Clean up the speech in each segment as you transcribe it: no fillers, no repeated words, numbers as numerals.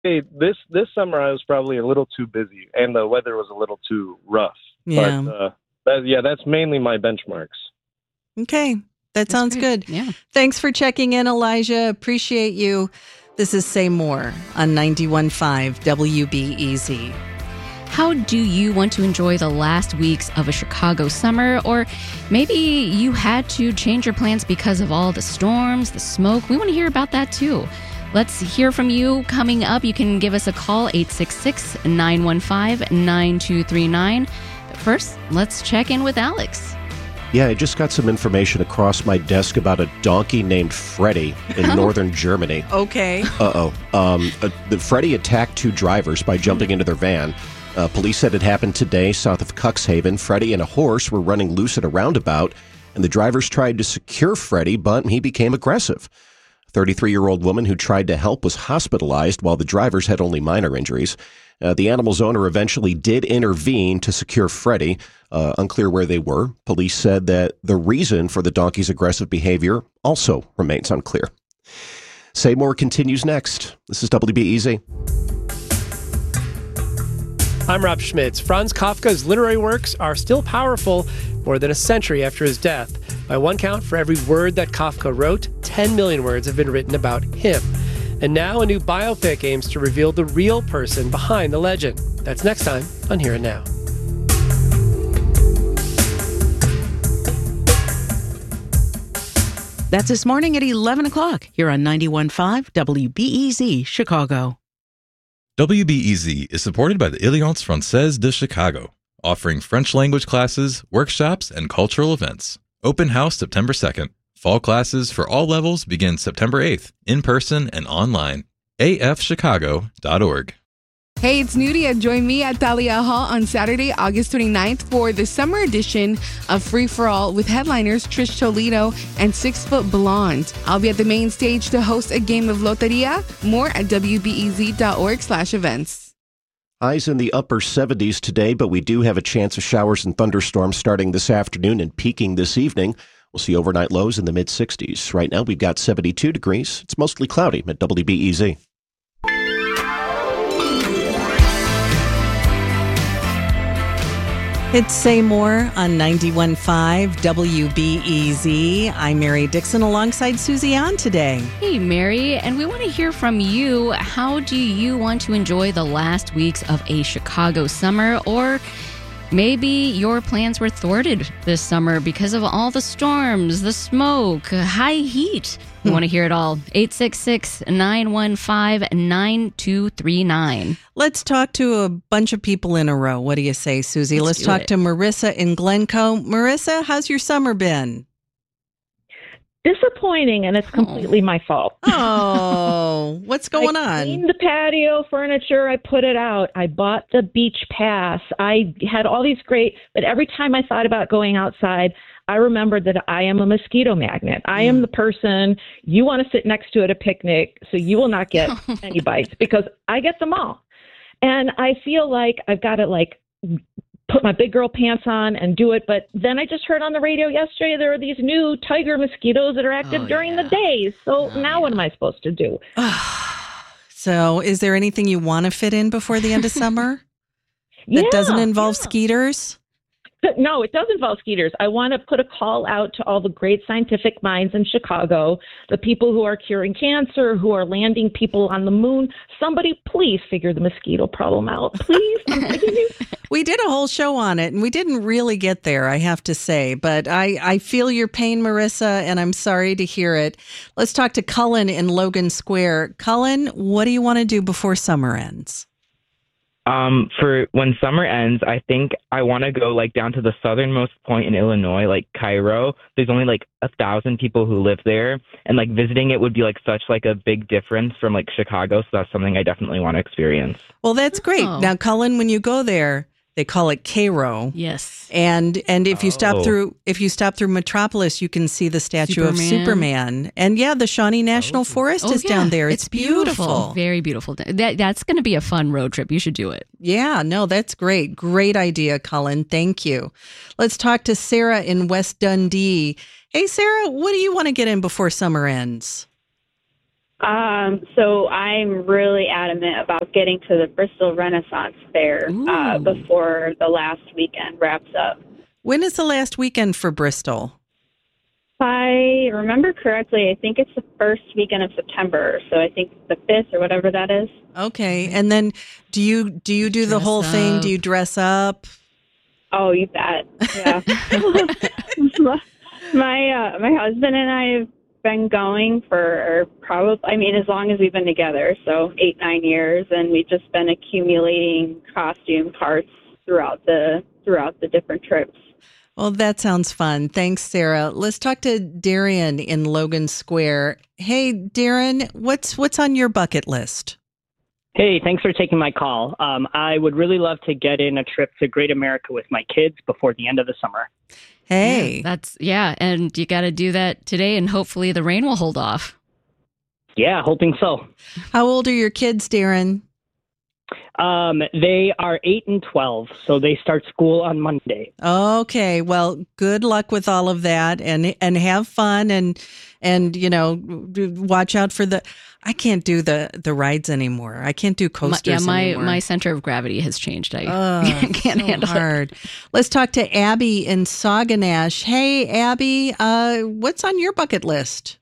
Hey, this summer I was probably a little too busy, and the weather was a little too rough. Yeah. But that's mainly my benchmarks. Okay. That sounds good. Yeah. Thanks for checking in, Elijah. Appreciate you. This is Say More on 91.5 WBEZ. How do you want to enjoy the last weeks of a Chicago summer? Or maybe you had to change your plans because of all the storms, the smoke. We want to hear about that too. Let's hear from you coming up. You can give us a call, 866-915-9239. But first, let's check in with Alex. Yeah, I just got some information across my desk about a donkey named Freddie in northern Germany. Okay. The Freddie attacked two drivers by jumping into their van. Police said it happened today south of Cuxhaven. Freddie and a horse were running loose at a roundabout, and the drivers tried to secure Freddie, but he became aggressive. A 33-year-old woman who tried to help was hospitalized while the drivers had only minor injuries. The animal's owner eventually did intervene to secure Freddie. Unclear where they were. Police said that the reason for the donkey's aggressive behavior also remains unclear. Say More continues next. This is WBEZ. I'm Rob Schmitz. Franz Kafka's literary works are still powerful more than a century after his death. By one count, for every word that Kafka wrote, 10 million words have been written about him. And now a new biopic aims to reveal the real person behind the legend. That's next time on Here and Now. That's this morning at 11 o'clock here on 91.5 WBEZ Chicago. WBEZ is supported by the Alliance Française de Chicago, offering French language classes, workshops, and cultural events. Open house September 2nd. Fall classes for all levels begin September 8th, in person and online. afchicago.org. Hey, it's Nudia. Join me at Thalia Hall on Saturday, August 29th for the summer edition of Free for All with headliners Trish Toledo and 6 Foot Blonde. I'll be at the main stage to host a game of Loteria. More at wbez.org/events. Highs in the upper 70s today, but we do have a chance of showers and thunderstorms starting this afternoon and peaking this evening. We'll see overnight lows in the mid-60s. Right now, we've got 72 degrees. It's mostly cloudy at WBEZ. It's Say More on 91.5 WBEZ. I'm Mary Dixon alongside Susie Ann today. Hey, Mary, and we want to hear from you. How do you want to enjoy the last weeks of a Chicago summer? Or maybe your plans were thwarted this summer because of all the storms, the smoke, high heat. We want to hear it all. 866-915-9239. Let's talk to a bunch of people in a row. What do you say, Susie? Let's talk to Marissa in Glencoe. Marissa, how's your summer been? Disappointing, and it's completely my fault. Oh, what's going on? I cleaned the patio furniture. I put it out. I bought the beach pass. I had all these but every time I thought about going outside, I remembered that I am a mosquito magnet. I am the person you want to sit next to at a picnic, so you will not get any bites because I get them all. And I feel like I've got to put my big girl pants on and do it. But then I just heard on the radio yesterday there are these new tiger mosquitoes that are active during the day. So what am I supposed to do? So is there anything you want to fit in before the end of summer that doesn't involve skeeters? No, it does involve skeeters. I want to put a call out to all the great scientific minds in Chicago, the people who are curing cancer, who are landing people on the moon. Somebody please figure the mosquito problem out. Please. We did a whole show on it, and we didn't really get there, I have to say. But I feel your pain, Marissa, and I'm sorry to hear it. Let's talk to Cullen in Logan Square. Cullen, what do you want to do before summer ends? For when summer ends, I think I want to go down to the southernmost point in Illinois, Cairo. There's only 1,000 people who live there, and visiting it would be such a big difference from Chicago. So that's something I definitely want to experience. Well, that's great. Now, Cullen, when you go there, they call it Cairo. Yes. And if you stop through Metropolis, you can see the statue of Superman. And the Shawnee National Forest is down there. It's beautiful. Very beautiful. That's going to be a fun road trip. You should do it. Yeah, no, that's great. Great idea, Cullen. Thank you. Let's talk to Sarah in West Dundee. Hey, Sarah, what do you want to get in before summer ends? So I'm really adamant about getting to the Bristol Renaissance Fair before the last weekend wraps up. When is the last weekend for Bristol? If I remember correctly, I think it's the first weekend of September. So I think the 5th or whatever that is. Okay. And then do you do the whole thing? Do you dress up? Oh, you bet. Yeah. My husband and I have been going for probably, as long as we've been together. So 8-9 years. And we've just been accumulating costume parts throughout the different trips. Well, that sounds fun. Thanks, Sarah. Let's talk to Darian in Logan Square. Hey, Darren, what's on your bucket list? Hey, thanks for taking my call. I would really love to get in a trip to Great America with my kids before the end of the summer. Hey. And you got to do that today, and hopefully the rain will hold off. Yeah, hoping so. How old are your kids, Darren? They are 8 and 12, so they start school on Monday. Okay, well, good luck with all of that, and have fun, and watch out for I can't do the rides anymore. I can't do coasters anymore. My center of gravity has changed. I can't handle it. Let's talk to Abby in Sauganash. Hey, Abby, what's on your bucket list?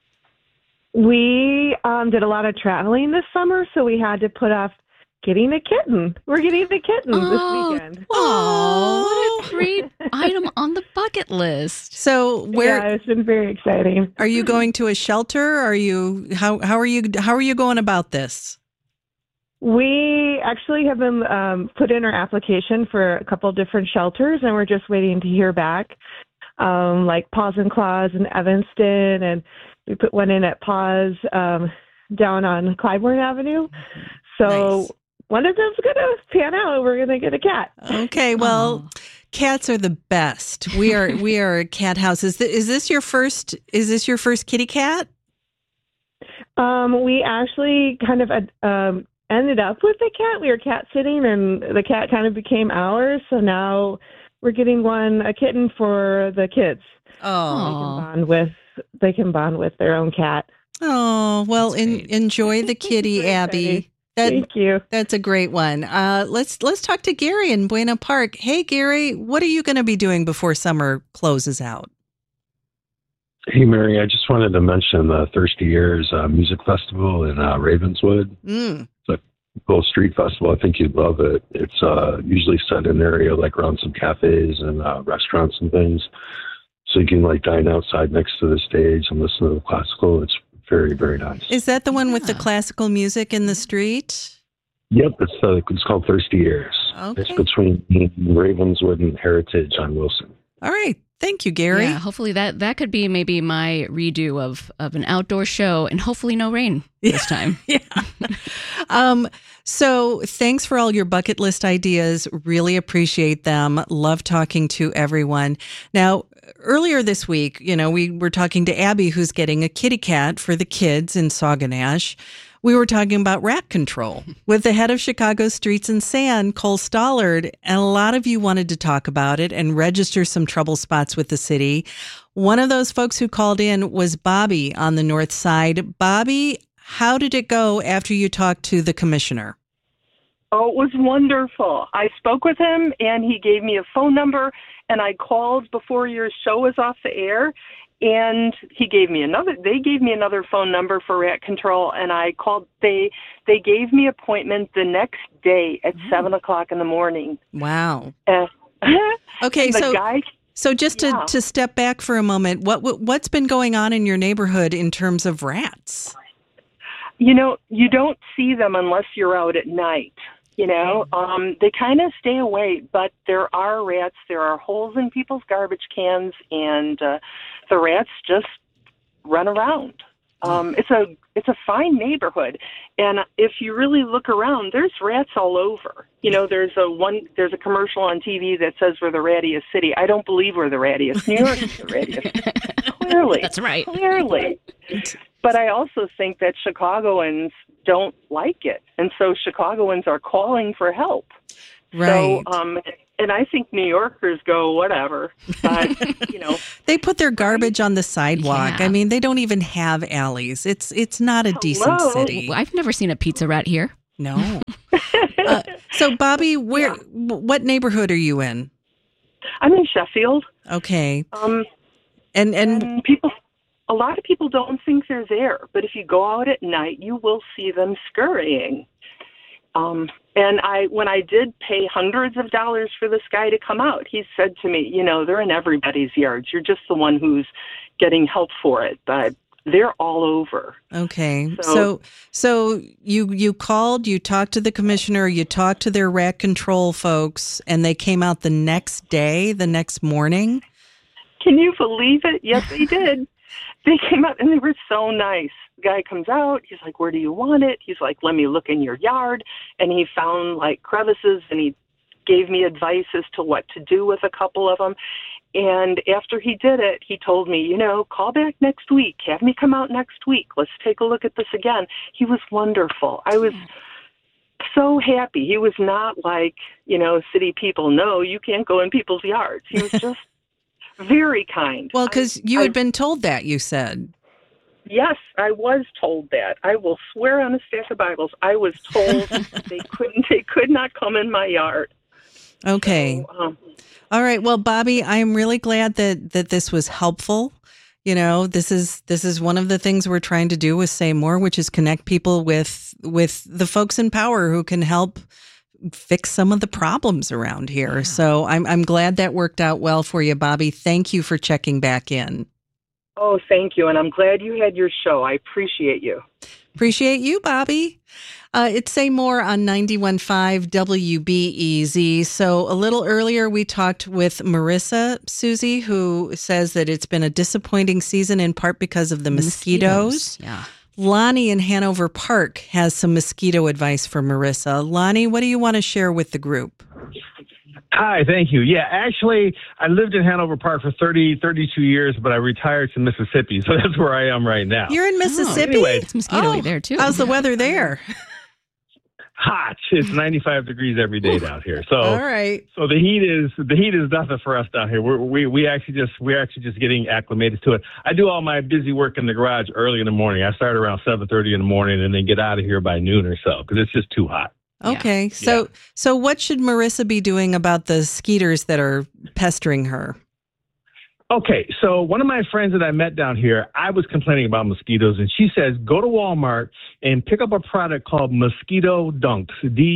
We did a lot of traveling this summer, so we had to put off getting a kitten. We're getting a kitten this weekend. Oh, what a great item on the bucket list. So it's been very exciting. Are you going to a shelter? How are you going about this? We actually have been put in our application for a couple of different shelters, and we're just waiting to hear back. Like Paws and Claws in Evanston, and we put one in at Paws down on Clybourne Avenue. So nice. One of them's going to pan out, and we're going to get a cat. Okay, well, cats are the best. We are a cat house. Is this your first kitty cat? We actually kind of ended up with a cat. We were cat sitting, and the cat kind of became ours. So now we're getting a kitten for the kids. Oh, they can bond with their own cat. Oh, well, enjoy the kitty, Abby. Thank you. That's a great one. Let's talk to Gary in Buena Park. Hey, Gary, what are you going to be doing before summer closes out? Hey, Mary, I just wanted to mention the Thirsty Years Music Festival in Ravenswood. It's a cool street festival. I think you'd love it. It's usually set in an area like around some cafes and restaurants and things. So you can dine outside next to the stage and listen to the classical. It's very, very nice. Is that the one with the classical music in the street? Yep, it's called Thirsty Years. Okay. It's between Ravenswood and Heritage on Wilson. All right. Thank you, Gary. Yeah, hopefully that could be maybe my redo of an outdoor show, and hopefully no rain this time. Yeah. So thanks for all your bucket list ideas. Really appreciate them. Love talking to everyone. Now, earlier this week, we were talking to Abby, who's getting a kitty cat for the kids in Sauganash. We were talking about rat control with the head of Chicago Streets and Sand, Cole Stollard, and a lot of you wanted to talk about it and register some trouble spots with the city. One of those folks who called in was Bobby on the north side. Bobby, how did it go after you talked to the commissioner? Oh, it was wonderful. I spoke with him, and he gave me a phone number, and I called before your show was off the air, and they gave me another phone number for rat control, and I called. They gave me appointment the next day at 7:00 in the morning. Wow. Okay, so just to step back for a moment, what's been going on in your neighborhood in terms of rats? You don't see them unless you're out at night. They kind of stay away, but there are rats. There are holes in people's garbage cans, and the rats just run around. It's a fine neighborhood, and if you really look around, there's rats all over. There's a commercial on TV that says we're the rattiest city. I don't believe we're the rattiest. New York is the rattiest. Clearly, that's right. Clearly. But I also think that Chicagoans don't like it. And so Chicagoans are calling for help. Right. So And I think New Yorkers go, whatever. But, you know. They put their garbage on the sidewalk. Yeah. I mean, they don't even have alleys. It's not a decent city. I've never seen a pizza rat here. No. So, Bobby, what neighborhood are you in? I'm in Sheffield. Okay. And people, a lot of people don't think they're there, but if you go out at night, you will see them scurrying. And when I did pay hundreds of dollars for this guy to come out, he said to me, you know, they're in everybody's yards. You're just the one who's getting help for it, but they're all over. Okay. So you called, you talked to the commissioner, you talked to their rat control folks, and they came out the next day, the next morning? Can you believe it? Yes, they did. They came out and they were so nice. The guy comes out. He's like, where do you want it? He's like, let me look in your yard. And he found like crevices and he gave me advice as to what to do with a couple of them. And after he did it, he told me, you know, call back next week. Have me come out next week. Let's take a look at this again. He was wonderful. I was so happy. He was not like, you know, city people, no, you can't go in people's yards. He was just very kind. Well, because you had been told that, you said. Yes, I was told that. I will swear on a stack of Bibles. I was told they could not come in my yard. Okay. So, all right. Well, Bobby, I am really glad that this was helpful. You know, this is one of the things we're trying to do with Say More, which is connect people with the folks in power who can help fix some of the problems around here. Yeah. So I'm glad that worked out well for you, Bobby. Thank you for checking back in. Oh, thank you. And I'm glad you had your show. I appreciate you. Appreciate you, Bobby. It's Say More on 91.5 WBEZ. So a little earlier, we talked with Marissa, Susie, who says that it's been a disappointing season in part because of the mosquitoes. Yeah. Lonnie in Hanover Park has some mosquito advice for Marissa. Lonnie, what do you want to share with the group? Hi, thank you. Yeah, actually, I lived in Hanover Park for 32 years, but I retired to Mississippi, so that's where I am right now. You're in Mississippi? Anyway, it's mosquito-y there, too. How's the weather there? Hot. It's 95 degrees every day down here. So, all right. So the heat is nothing for us down here. We're actually just getting acclimated to it. I do all my busy work in the garage early in the morning. I start around 7:30 in the morning and then get out of here by noon or so because it's just too hot. Okay. Yeah. So what should Marissa be doing about the skeeters that are pestering her? Okay, so one of my friends that I met down here, I was complaining about mosquitoes, and she says, go to Walmart and pick up a product called Mosquito Dunks,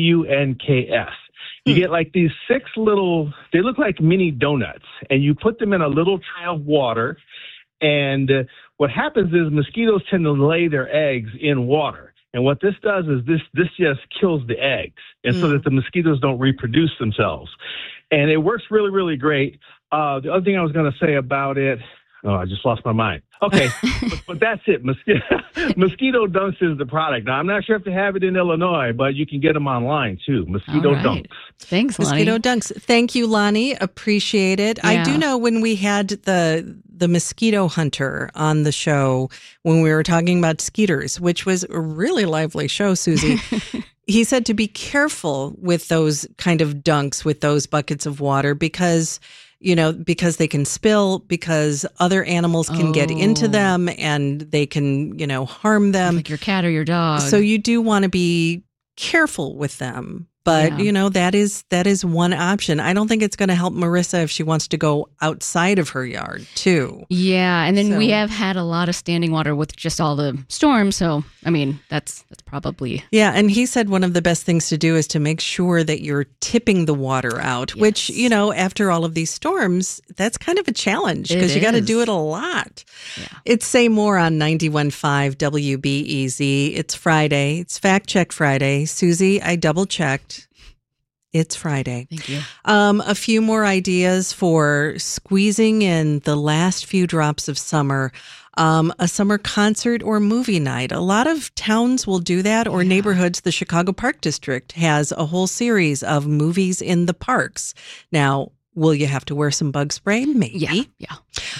DUNKS. You get like these 6 little, they look like mini donuts, and you put them in a little tray of water, and what happens is mosquitoes tend to lay their eggs in water. And what this does is this just kills the eggs, and so that the mosquitoes don't reproduce themselves. And it works really, really great. The other thing I was going to say about it, I just lost my mind. Okay, but that's it. Mosquito Dunks is the product. Now, I'm not sure if they have it in Illinois, but you can get them online, too. Mosquito Dunks. Thanks, Lonnie. Mosquito Dunks. Thank you, Lonnie. Appreciate it. Yeah. I do know when we had the mosquito hunter on the show, when we were talking about skeeters, which was a really lively show, Susie, he said to be careful with those kind of dunks, with those buckets of water, because they can spill, because other animals can get into them and they can, harm them. Like your cat or your dog. So you do want to be careful with them. But, that is one option. I don't think it's going to help Marissa if she wants to go outside of her yard, too. Yeah, and then we have had a lot of standing water with just all the storms. So, I mean, that's probably... Yeah, and he said one of the best things to do is to make sure that you're tipping the water out, which, after all of these storms, that's kind of a challenge because you got to do it a lot. Yeah. It's Say More on 91.5 WBEZ. It's Friday. It's Fact Check Friday. Susie, I double-checked. It's Friday. Thank you. A few more ideas for squeezing in the last few drops of summer. A summer concert or movie night. A lot of towns will do that, or neighborhoods. The Chicago Park District has a whole series of movies in the parks. Now, will you have to wear some bug spray? Maybe. Yeah.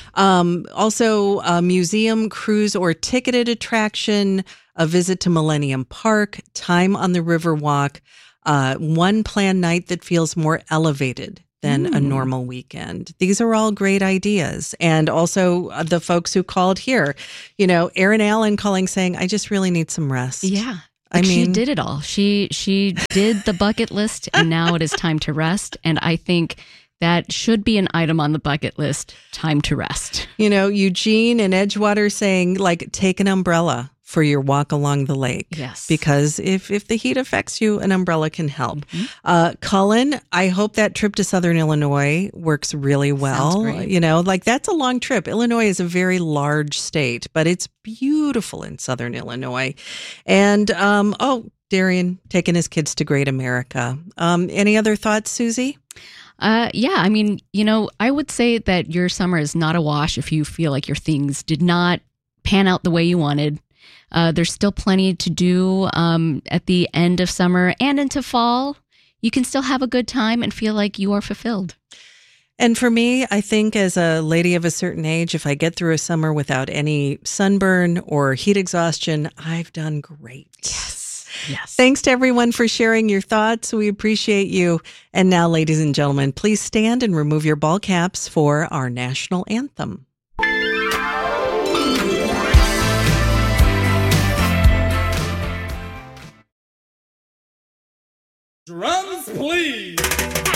Also, a museum, cruise, or ticketed attraction, a visit to Millennium Park, time on the Riverwalk. One planned night that feels more elevated than a normal weekend. These are all great ideas. And also the folks who called here, Erin Allen calling saying, I just really need some rest. Yeah. I mean, she did it all. She did the bucket list, and now it is time to rest. And I think that should be an item on the bucket list, time to rest. Eugene and Edgewater saying, take an umbrella for your walk along the lake. Yes. Because if the heat affects you, an umbrella can help. Cullen, I hope that trip to Southern Illinois works really well. Sounds great. That's a long trip. Illinois is a very large state, but it's beautiful in Southern Illinois. And, Darian taking his kids to Great America. Any other thoughts, Susie? Yeah, I mean, I would say that your summer is not a wash if you feel like your things did not pan out the way you wanted. There's still plenty to do at the end of summer and into fall. You can still have a good time and feel like you are fulfilled. And for me, I think as a lady of a certain age, if I get through a summer without any sunburn or heat exhaustion, I've done great. Yes. Thanks to everyone for sharing your thoughts. We appreciate you. And now, ladies and gentlemen, please stand and remove your ball caps for our national anthem. Drums, please.